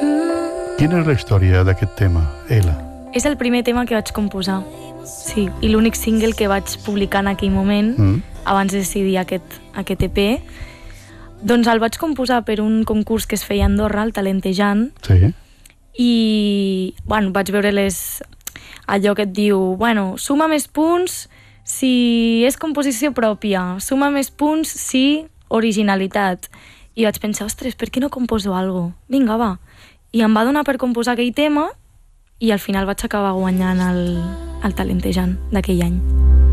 Quina és la història d'aquest tema, Ela? És el primer tema que vaig composar, sí, i l'únic single que vaig publicar en aquell moment, abans de decidir aquest EP. Doncs el vaig composar per un concurs que es feia a Andorra, el Talentejant, Sí. i vaig veure allò que et diu, suma més punts si és composició pròpia, suma més punts si originalitat. I vaig pensar, ostres, per què no composo alguna cosa? Vinga, va. I em va donar per composar aquell tema i al final vaig acabar guanyant el Talentejant d'aquell any.